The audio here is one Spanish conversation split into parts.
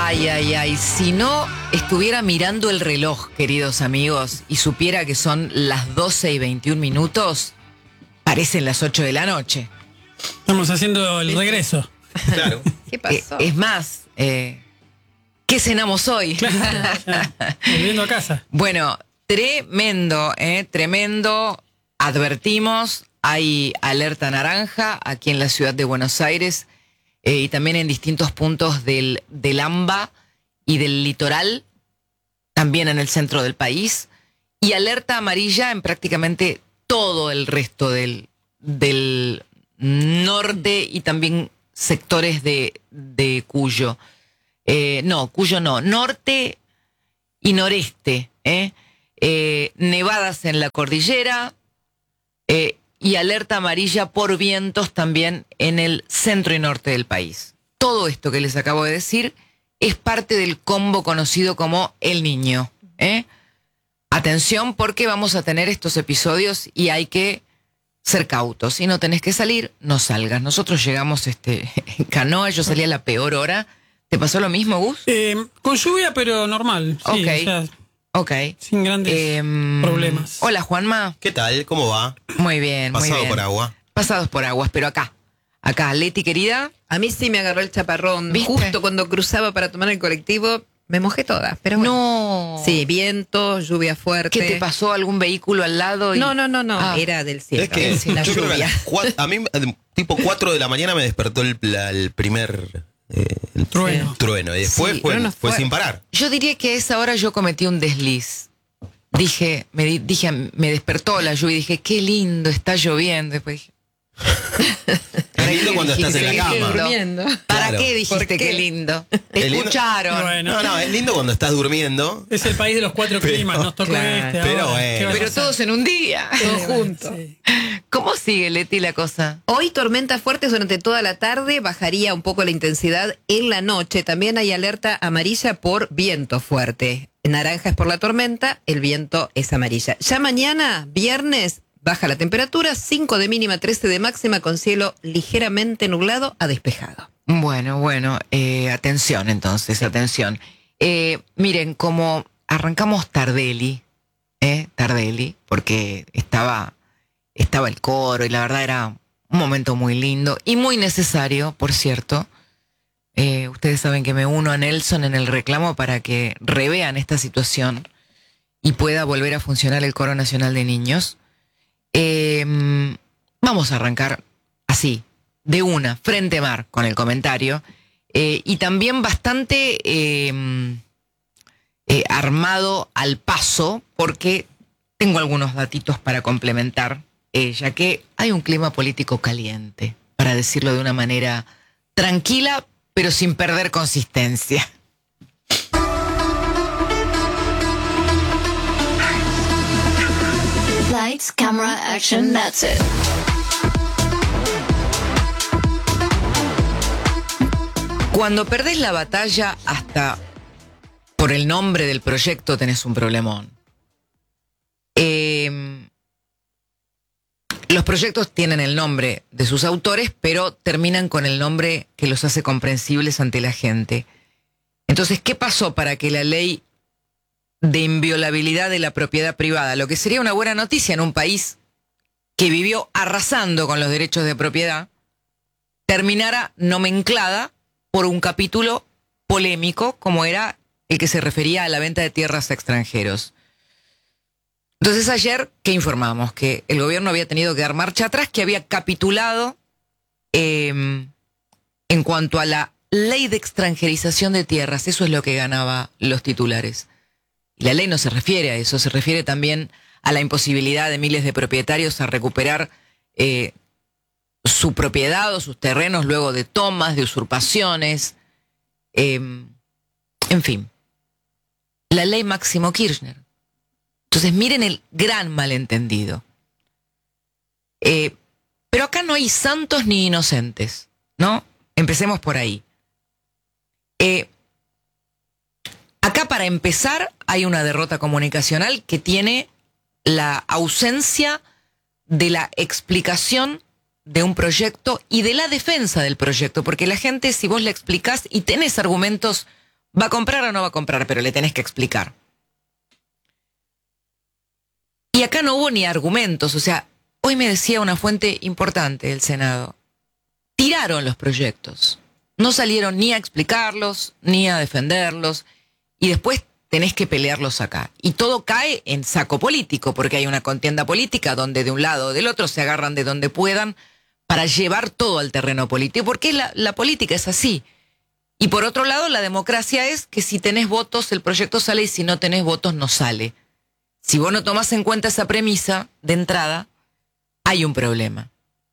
Ay, ay, ay, si no estuviera mirando el reloj, queridos amigos, y supiera que son las 12:21, parecen las 8 de la noche. Estamos haciendo el regreso. Claro. ¿Qué pasó? Es más, ¿qué cenamos hoy? Volviendo a casa. Bueno, tremendo, tremendo. Advertimos, hay alerta naranja aquí en la ciudad de Buenos Aires y también en distintos puntos del AMBA y del litoral, también en el centro del país, y alerta amarilla en prácticamente todo el resto del norte y también sectores de Cuyo. Cuyo no, norte y noreste, nevadas en la cordillera, y alerta amarilla por vientos también en el centro y norte del país. Todo esto que les acabo de decir es parte del combo conocido como El Niño. Atención, porque vamos a tener estos episodios y hay que ser cautos. Si no tenés que salir, no salgas. Nosotros llegamos en canoa, yo salí a la peor hora. ¿Te pasó lo mismo, Gus? Con lluvia, pero normal. Sí, Ok. o sea, Ok. sin grandes problemas. Hola, Juanma. ¿Qué tal? ¿Cómo va? Muy bien, muy Pasado bien. por agua. Pasados por aguas, pero acá, Leti, querida. A mí sí me agarró el chaparrón. ¿Viste? Justo cuando cruzaba para tomar el colectivo, me mojé toda. Pero bueno. No. Sí, viento, lluvia fuerte. ¿Qué te pasó? ¿Algún vehículo al lado? No. Ah. Era del cielo. Es que sí, la yo creo que lluvia. a mí, tipo 4 de la mañana me despertó el primer Trueno. trueno. Y después Sí, fue trueno fuerte. sin parar. Yo diría que a esa hora yo cometí un desliz. Me despertó la lluvia y dije, qué lindo, está lloviendo. Después dije, Es lindo cuando estás en la Qué cama. lindo. Durmiendo. ¿para Claro. qué dijiste ¿Por qué? qué lindo? Es Te lindo. escucharon. Bueno. No, es lindo cuando estás durmiendo. Es el país de los 4 climas. Nos tocó claro, este pero ahora. bueno. ¿Qué va a Pero pasar? todos en un día. Todos juntos. Sí. ¿Cómo sigue, Leti, la cosa? Hoy tormentas fuertes durante toda la tarde, bajaría un poco la intensidad en la noche. También hay alerta amarilla por viento fuerte. Naranja es por la tormenta, el viento es amarilla. Ya mañana, viernes, baja la temperatura, 5 de mínima, 13 de máxima, con cielo ligeramente nublado a despejado. Bueno, atención entonces, atención. Miren, como arrancamos Tardelli, porque estaba el coro y la verdad era un momento muy lindo y muy necesario, por cierto. Ustedes saben que me uno a Nelson en el reclamo para que revean esta situación y pueda volver a funcionar el Coro Nacional de Niños. Vamos a arrancar así, de una, frente mar, con el comentario. Y también bastante armado al paso, porque tengo algunos datitos para complementar, ya que hay un clima político caliente, para decirlo de una manera tranquila, pero sin perder consistencia. Lights, camera, action, that's it. Cuando perdés la batalla hasta por el nombre del proyecto tenés un problemón. Los proyectos tienen el nombre de sus autores, pero terminan con el nombre que los hace comprensibles ante la gente. Entonces, ¿qué pasó para que la ley de inviolabilidad de la propiedad privada, lo que sería una buena noticia en un país que vivió arrasando con los derechos de propiedad, terminara nomenclada por un capítulo polémico como era el que se refería a la venta de tierras a extranjeros? Entonces ayer, ¿qué informamos? Que el gobierno había tenido que dar marcha atrás, que había capitulado en cuanto a la ley de extranjerización de tierras. Eso es lo que ganaba los titulares. Y la ley no se refiere a eso, se refiere también a la imposibilidad de miles de propietarios a recuperar su propiedad o sus terrenos luego de tomas, de usurpaciones. En fin, la ley Máximo Kirchner. Entonces miren el gran malentendido. Pero acá no hay santos ni inocentes, ¿no? Empecemos por ahí. Acá para empezar hay una derrota comunicacional que tiene la ausencia de la explicación de un proyecto y de la defensa del proyecto, porque la gente, si vos le explicás y tenés argumentos ¿Va a comprar o no va a comprar? Pero le tenés que explicar. Y acá no hubo ni argumentos. O sea, hoy me decía una fuente importante del Senado. Tiraron los proyectos. No salieron ni a explicarlos, ni a defenderlos. Y después tenés que pelearlos acá. Y todo cae en saco político, porque hay una contienda política donde de un lado o del otro se agarran de donde puedan para llevar todo al terreno político. Porque la política es así. Y por otro lado, la democracia es que si tenés votos, el proyecto sale, y si no tenés votos, no sale. Si vos no tomás en cuenta esa premisa de entrada, hay un problema.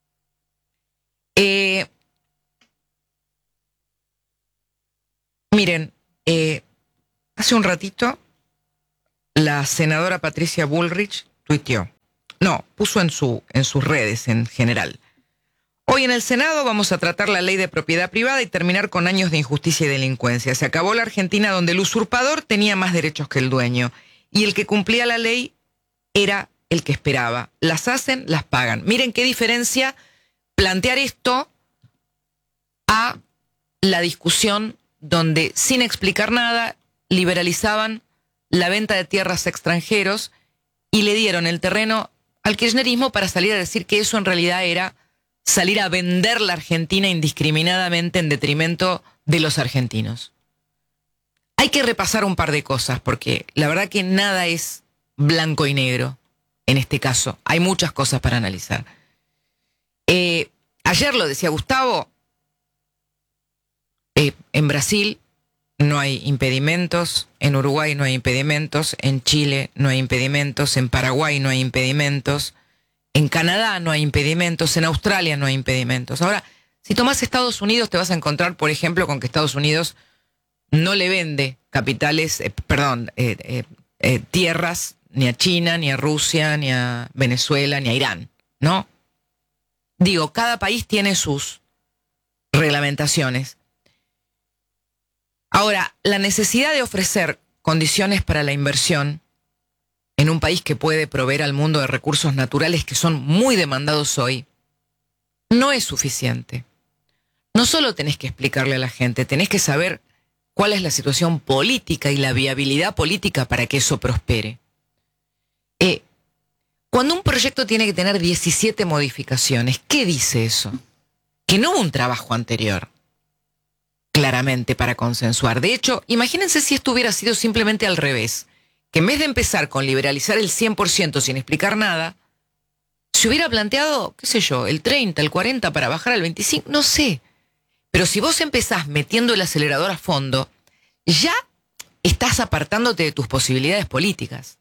Miren, hace un ratito la senadora Patricia Bullrich tuiteó. No, puso en sus redes en general. Hoy en el Senado vamos a tratar la ley de propiedad privada y terminar con años de injusticia y delincuencia. Se acabó la Argentina donde el usurpador tenía más derechos que el dueño y el que cumplía la ley era el que esperaba. Las hacen, las pagan. Miren qué diferencia plantear esto a la discusión donde sin explicar nada liberalizaban la venta de tierras a extranjeros y le dieron el terreno al kirchnerismo para salir a decir que eso en realidad era salir a vender la Argentina indiscriminadamente en detrimento de los argentinos. Hay que repasar un par de cosas porque la verdad que nada es blanco y negro en este caso. Hay muchas cosas para analizar. Ayer lo decía Gustavo, en Brasil no hay impedimentos, en Uruguay no hay impedimentos, en Chile no hay impedimentos, en Paraguay no hay impedimentos, en Canadá no hay impedimentos, en Australia no hay impedimentos. Ahora, si tomás Estados Unidos te vas a encontrar, por ejemplo, con que Estados Unidos no le vende tierras ni a China, ni a Rusia, ni a Venezuela, ni a Irán, ¿no? Digo, cada país tiene sus reglamentaciones. Ahora, la necesidad de ofrecer condiciones para la inversión en un país que puede proveer al mundo de recursos naturales que son muy demandados hoy, no es suficiente. No solo tenés que explicarle a la gente, tenés que saber cuál es la situación política y la viabilidad política para que eso prospere. Cuando un proyecto tiene que tener 17 modificaciones, ¿qué dice eso? Que no hubo un trabajo anterior, claramente, para consensuar. De hecho, imagínense si esto hubiera sido simplemente al revés, que en vez de empezar con liberalizar el 100% sin explicar nada, se hubiera planteado, qué sé yo, el 30, el 40 para bajar al 25, no sé. Pero si vos empezás metiendo el acelerador a fondo, ya estás apartándote de tus posibilidades políticas.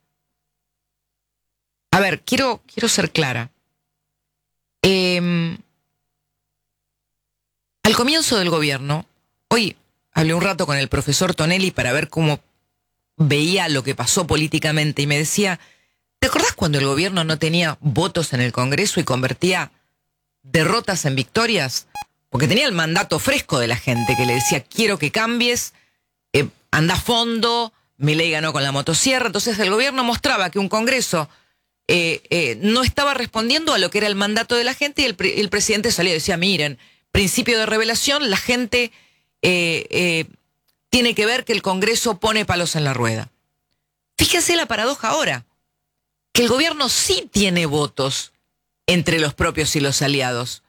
A ver, quiero ser clara. Al comienzo del gobierno, hoy hablé un rato con el profesor Tonelli para ver cómo veía lo que pasó políticamente y me decía, ¿te acordás cuando el gobierno no tenía votos en el Congreso y convertía derrotas en victorias? Porque tenía el mandato fresco de la gente que le decía, quiero que cambies, anda a fondo, Milei ganó con la motosierra. Entonces el gobierno mostraba que un Congreso no estaba respondiendo a lo que era el mandato de la gente y el presidente salía y decía, miren, principio de revelación, la gente tiene que ver que el Congreso pone palos en la rueda. Fíjense la paradoja ahora, que el gobierno sí tiene votos entre los propios y los aliados,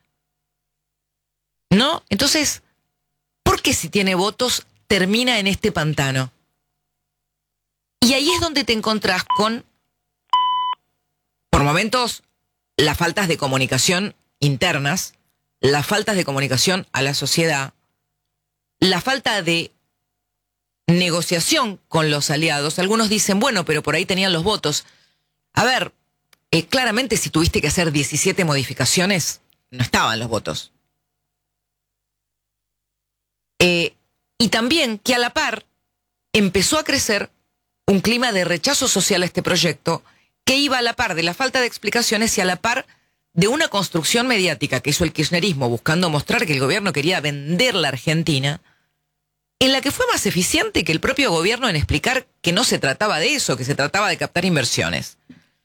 ¿no? Entonces, ¿por qué si tiene votos termina en este pantano? Y ahí es donde te encontrás con, por momentos, las faltas de comunicación internas, las faltas de comunicación a la sociedad, la falta de negociación con los aliados. Algunos dicen, bueno, pero por ahí tenían los votos. A ver, claramente si tuviste que hacer 17 modificaciones, no estaban los votos. Y también que a la par empezó a crecer un clima de rechazo social a este proyecto que iba a la par de la falta de explicaciones y a la par de una construcción mediática que hizo el kirchnerismo buscando mostrar que el gobierno quería vender la Argentina, en la que fue más eficiente que el propio gobierno en explicar que no se trataba de eso, que se trataba de captar inversiones.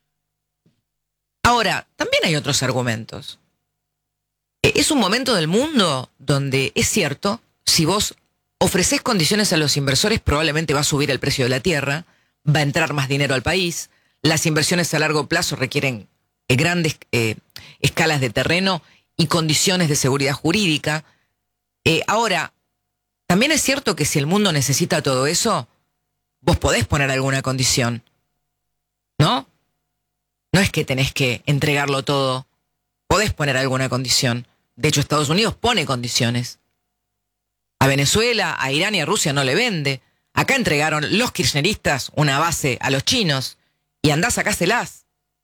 Ahora, también hay otros argumentos. Es un momento del mundo donde es cierto, si vos ofreces condiciones a los inversores, probablemente va a subir el precio de la tierra, va a entrar más dinero al país, las inversiones a largo plazo requieren grandes escalas de terreno y condiciones de seguridad jurídica. Ahora, también es cierto que si el mundo necesita todo eso, vos podés poner alguna condición, ¿no? No es que tenés que entregarlo todo, podés poner alguna condición. De hecho, Estados Unidos pone condiciones. A Venezuela, a Irán y a Rusia no le vende. Acá entregaron los kirchneristas una base a los chinos y andá, sacáselas.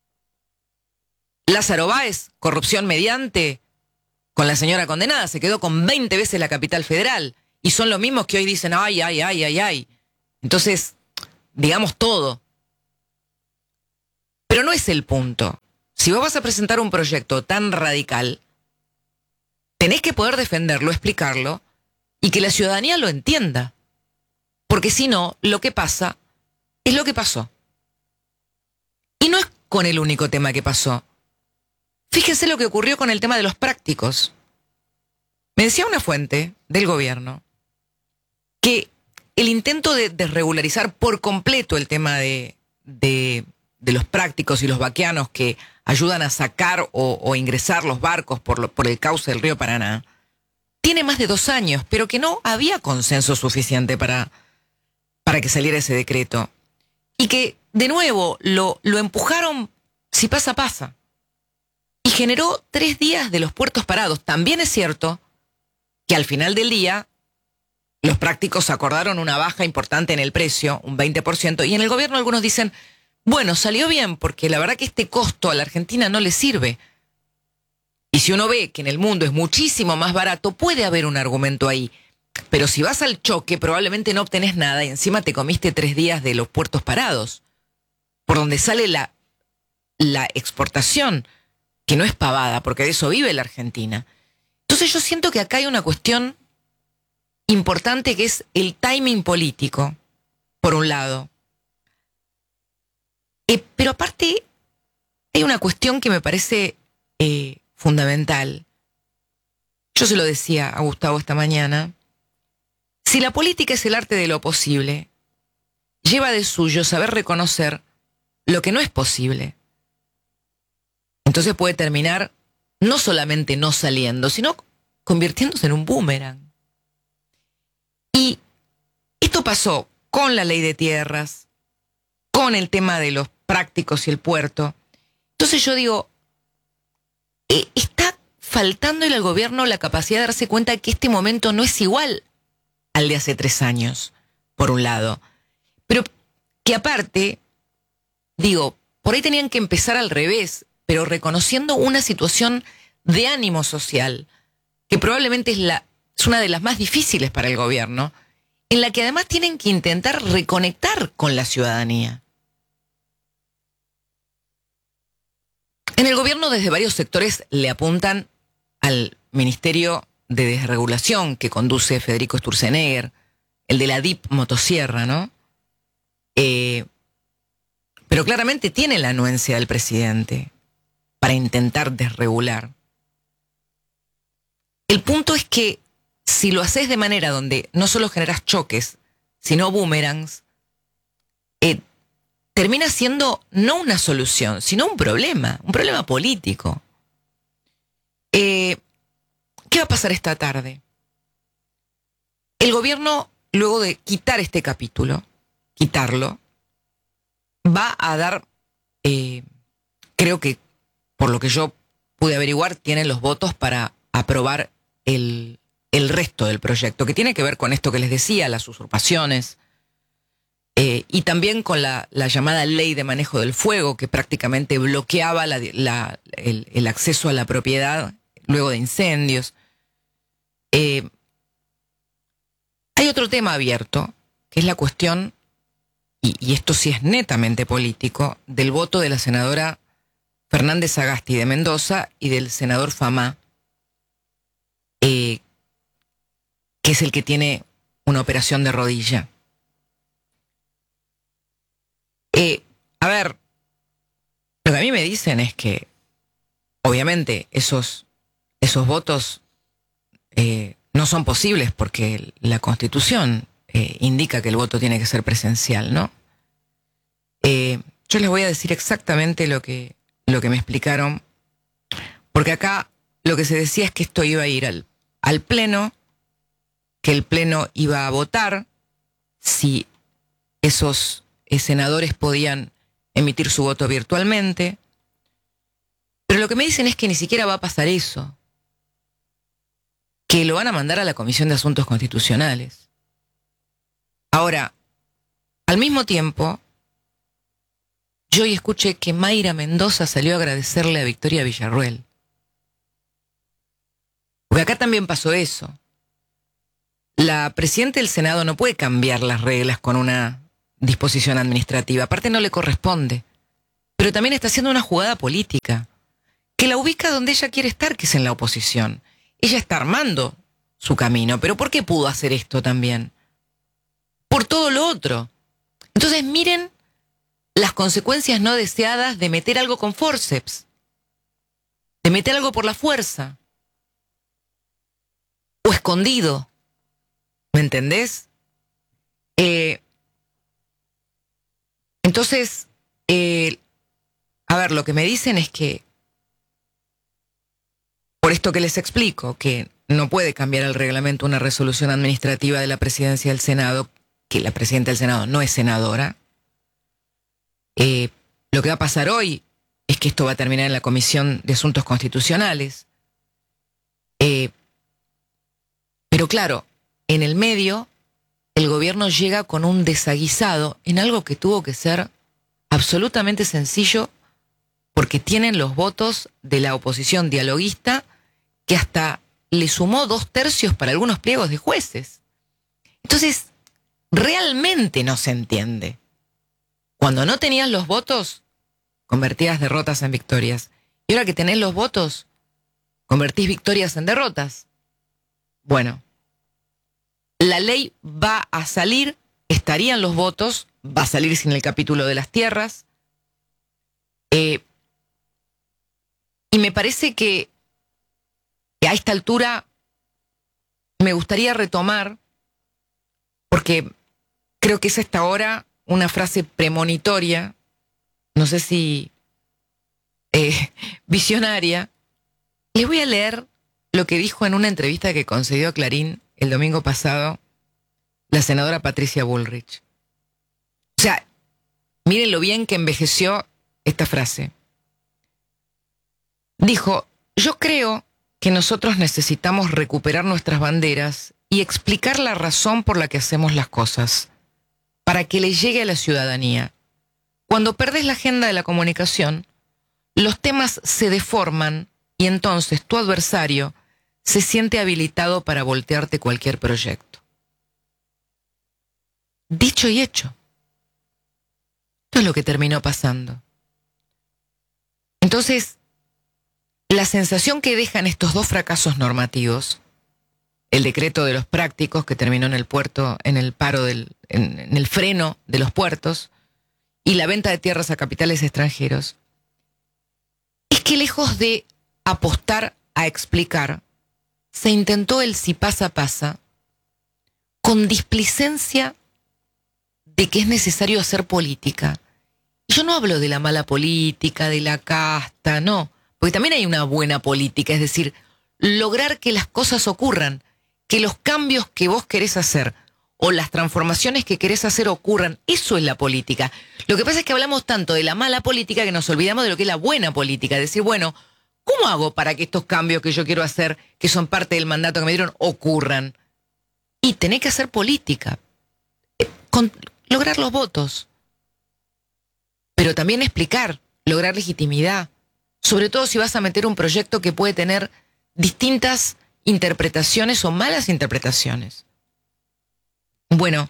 Lázaro Báez, corrupción mediante, con la señora condenada, se quedó con 20 veces la capital federal. Y son los mismos que hoy dicen, ay, ay, ay, ay, ay. Entonces, digamos todo. Pero no es el punto. Si vos vas a presentar un proyecto tan radical, tenés que poder defenderlo, explicarlo, y que la ciudadanía lo entienda. Porque si no, lo que pasa es lo que pasó. Y no es con el único tema que pasó. Fíjense lo que ocurrió con el tema de los prácticos. Me decía una fuente del gobierno que el intento de desregularizar por completo el tema de los prácticos y los vaqueanos que ayudan a sacar o ingresar los barcos por el cauce del río Paraná, tiene más de 2 años, pero que no había consenso suficiente para que saliera ese decreto. Y que, de nuevo, lo empujaron si pasa, pasa. Y generó 3 días de los puertos parados. También es cierto que al final del día los prácticos acordaron una baja importante en el precio, un 20%, y en el gobierno algunos dicen, bueno, salió bien, porque la verdad que este costo a la Argentina no le sirve. Y si uno ve que en el mundo es muchísimo más barato, puede haber un argumento ahí. Pero si vas al choque, probablemente no obtenés nada y encima te comiste 3 días de los puertos parados, por donde sale la exportación, que no es pavada, porque de eso vive la Argentina. Entonces yo siento que acá hay una cuestión importante que es el timing político, por un lado. Pero aparte hay una cuestión que me parece fundamental. Yo se lo decía a Gustavo esta mañana. Si la política es el arte de lo posible, lleva de suyo saber reconocer lo que no es posible. Entonces puede terminar no solamente no saliendo, sino convirtiéndose en un boomerang. Y esto pasó con la ley de tierras, con el tema de los prácticos y el puerto. Entonces yo digo, está faltándole al gobierno la capacidad de darse cuenta de que este momento no es igual al de hace 3 años, por un lado. Pero que aparte, digo, por ahí tenían que empezar al revés, pero reconociendo una situación de ánimo social, que probablemente es una de las más difíciles para el gobierno, en la que además tienen que intentar reconectar con la ciudadanía. En el gobierno desde varios sectores le apuntan al Ministerio de Desregulación que conduce Federico Sturzenegger, el de la DIP Motosierra, ¿no? Pero claramente tiene la anuencia del presidente para intentar desregular. El punto es que si lo haces de manera donde no solo generas choques, sino boomerangs, termina siendo no una solución, sino un problema político. ¿Qué va a pasar esta tarde? El gobierno, luego de quitar este capítulo, quitarlo, va a dar, creo que por lo que yo pude averiguar, tienen los votos para aprobar el resto del proyecto, que tiene que ver con esto que les decía, las usurpaciones, y también con la llamada ley de manejo del fuego, que prácticamente bloqueaba el acceso a la propiedad luego de incendios. Hay otro tema abierto, que es la cuestión, y esto sí es netamente político, del voto de la senadora Fernández Sagasti de Mendoza y del senador Famá, que es el que tiene una operación de rodilla. A ver, lo que a mí me dicen es que, obviamente, esos votos no son posibles porque la Constitución indica que el voto tiene que ser presencial, ¿no? Yo les voy a decir exactamente lo que me explicaron, porque acá lo que se decía es que esto iba a ir al Pleno, que el Pleno iba a votar si esos senadores podían emitir su voto virtualmente, pero lo que me dicen es que ni siquiera va a pasar eso, que lo van a mandar a la Comisión de Asuntos Constitucionales. Ahora, al mismo tiempo, yo hoy escuché que Mayra Mendoza salió a agradecerle a Victoria Villarruel. Porque acá también pasó eso. La presidenta del Senado no puede cambiar las reglas con una disposición administrativa. Aparte no le corresponde. Pero también está haciendo una jugada política que la ubica donde ella quiere estar, que es en la oposición. Ella está armando su camino. ¿Pero por qué pudo hacer esto también? Por todo lo otro. Entonces miren las consecuencias no deseadas de meter algo con forceps, de meter algo por la fuerza, o escondido. ¿Me entendés? Entonces, a ver, lo que me dicen es que, por esto que les explico, que no puede cambiar el reglamento una resolución administrativa de la presidencia del Senado, que la presidenta del Senado no es senadora. Lo que va a pasar hoy es que esto va a terminar en la Comisión de Asuntos Constitucionales. Pero claro, en el medio, el gobierno llega con un desaguisado en algo que tuvo que ser absolutamente sencillo, porque tienen los votos de la oposición dialoguista, que hasta le sumó 2/3 para algunos pliegos de jueces. Entonces, realmente no se entiende. Cuando no tenías los votos, convertías derrotas en victorias. Y ahora que tenés los votos, convertís victorias en derrotas. Bueno, la ley va a salir, estarían los votos, va a salir sin el capítulo de las tierras. Y me parece que a esta altura me gustaría retomar, porque creo que es hasta ahora una frase premonitoria, no sé si visionaria. Les voy a leer lo que dijo en una entrevista que concedió a Clarín el domingo pasado la senadora Patricia Bullrich. O sea, miren lo bien que envejeció esta frase. Dijo: yo creo que nosotros necesitamos recuperar nuestras banderas y explicar la razón por la que hacemos las cosas, para que le llegue a la ciudadanía. Cuando perdés la agenda de la comunicación, los temas se deforman y entonces tu adversario se siente habilitado para voltearte cualquier proyecto. Dicho y hecho. Esto es lo que terminó pasando. Entonces, la sensación que dejan estos dos fracasos normativos, el decreto de los prácticos que terminó en el puerto, en el paro en el freno de los puertos, y la venta de tierras a capitales extranjeros, es que lejos de apostar a explicar, se intentó el si pasa, pasa, con displicencia de que es necesario hacer política. Y yo no hablo de la mala política, de la casta, no, porque también hay una buena política, es decir, lograr que las cosas ocurran, que los cambios que vos querés hacer o las transformaciones que querés hacer ocurran. Eso es la política. Lo que pasa es que hablamos tanto de la mala política que nos olvidamos de lo que es la buena política. Decir, bueno, ¿cómo hago para que estos cambios que yo quiero hacer, que son parte del mandato que me dieron, ocurran? Y tenés que hacer política. Lograr los votos. Pero también explicar, lograr legitimidad. Sobre todo si vas a meter un proyecto que puede tener distintas interpretaciones o malas interpretaciones. Bueno,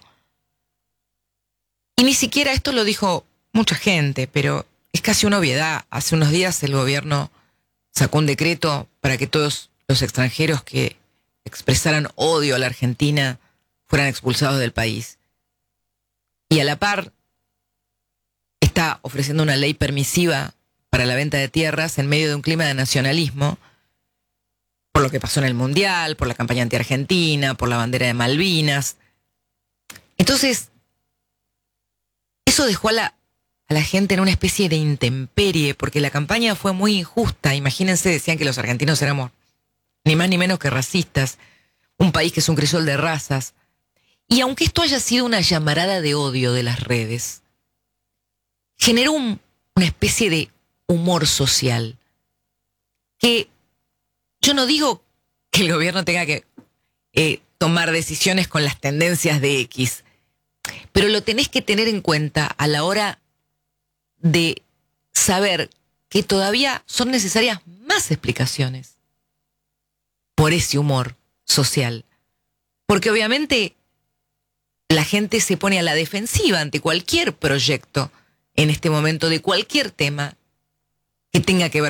y ni siquiera esto lo dijo mucha gente, pero es casi una obviedad. Hace unos días el gobierno sacó un decreto para que todos los extranjeros que expresaran odio a la Argentina fueran expulsados del país. Y a la par está ofreciendo una ley permisiva para la venta de tierras en medio de un clima de nacionalismo, por lo que pasó en el Mundial, por la campaña anti-Argentina, por la bandera de Malvinas. Entonces, eso dejó a la gente en una especie de intemperie, porque la campaña fue muy injusta. Imagínense, decían que los argentinos éramos ni más ni menos que racistas, un país que es un crisol de razas. Y aunque esto haya sido una llamarada de odio de las redes, generó una especie de humor social, que yo no digo que el gobierno tenga que tomar decisiones con las tendencias de X, pero lo tenés que tener en cuenta a la hora de saber que todavía son necesarias más explicaciones por ese humor social. Porque obviamente la gente se pone a la defensiva ante cualquier proyecto en este momento de cualquier tema que tenga que ver